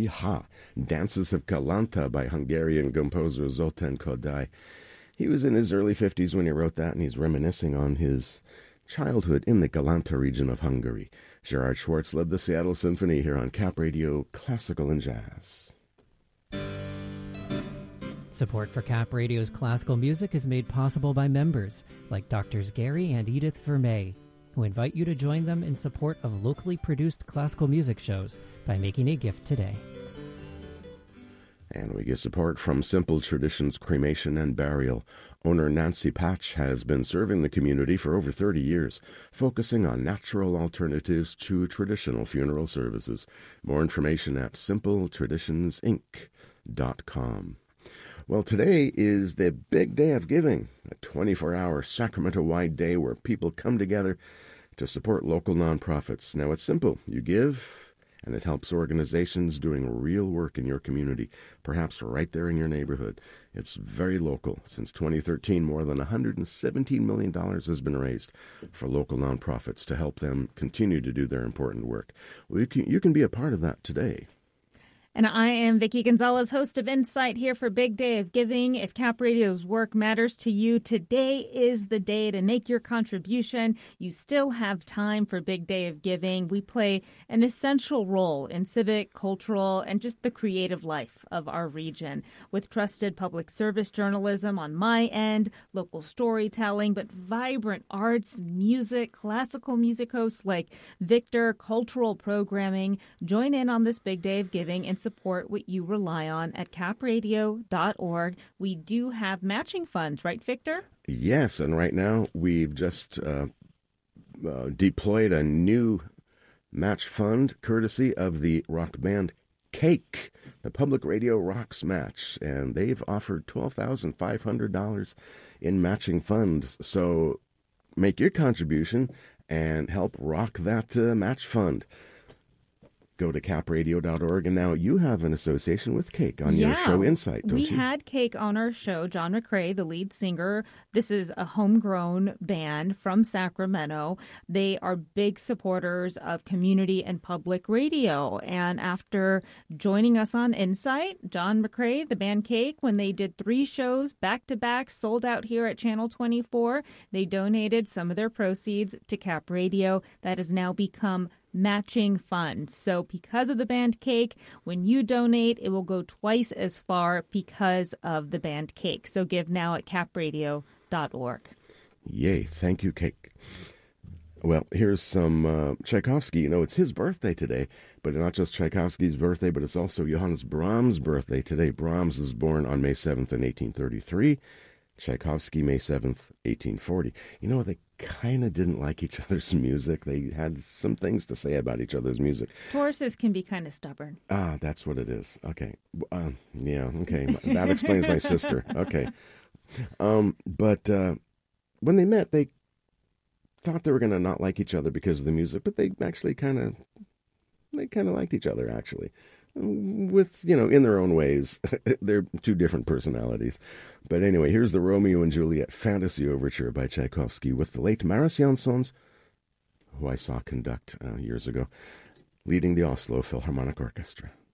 Iha, Dances of Galanta by Hungarian composer Zoltán Kodály. He was in his early 50s when he wrote that, and he's reminiscing on his childhood in the Galanta region of Hungary. Gerard Schwartz led the Seattle Symphony here on Cap Radio Classical and Jazz. Support for Cap Radio's classical music is made possible by members like Drs. Gary and Edith Vermey, who invite you to join them in support of locally produced classical music shows by making a gift today. And we get support from Simple Traditions Cremation and Burial. Owner Nancy Patch has been serving the community for over 30 years, focusing on natural alternatives to traditional funeral services. More information at simpletraditionsinc.com. Well, today is the big day of giving, a 24-hour Sacramento-wide day where people come together to support local nonprofits. Now, it's simple. You give, and it helps organizations doing real work in your community, perhaps right there in your neighborhood. It's very local. Since 2013, more than $117 million has been raised for local nonprofits to help them continue to do their important work. Well, you can be a part of that today. And I am Vicki Gonzalez, host of Insight, here for Big Day of Giving. If Cap Radio's work matters to you, today is the day to make your contribution. You still have time for Big Day of Giving. We play an essential role in civic, cultural, and just the creative life of our region, with trusted public service journalism on my end, local storytelling, but vibrant arts, music, classical music hosts like Victor, cultural programming. Join in on this Big Day of Giving and support what you rely on at capradio.org. We do have matching funds, right, Victor? Yes, and right now we've just deployed a new match fund courtesy of the rock band Cake, the Public Radio Rocks match, and they've offered $12,500 in matching funds. So make your contribution and help rock that match fund. Go to capradio.org, and now you have an association with Cake on your show Insight, don't you? We had Cake on our show, John McCrae, the lead singer. This is a homegrown band from Sacramento. They are big supporters of community and public radio. And after joining us on Insight, John McCrae, the band Cake, when they did 3 shows back-to-back, sold out here at Channel 24, they donated some of their proceeds to Cap Radio. That has now become matching funds. So because of the band Cake, when you donate, it will go twice as far because of the band Cake. So give now at capradio.org. Yay. Thank you, Cake. Well, here's some Tchaikovsky. You know, it's his birthday today, but not just Tchaikovsky's birthday, but it's also Johannes Brahms' birthday today. Brahms was born on May 7th in 1833. Tchaikovsky, May 7th, 1840. You know, they kind of didn't like each other's music. They had some things to say about each other's music. Tauruses can be kind of stubborn. Ah, that's what it is. Okay. Yeah, okay. That explains my sister. Okay. But when they met, they thought they were going to not like each other because of the music, but they actually kind of liked each other, actually. With, in their own ways. They're 2 different personalities. But anyway, here's the Romeo and Juliet Fantasy Overture by Tchaikovsky with the late Maris Jansons, who I saw conduct years ago, leading the Oslo Philharmonic Orchestra.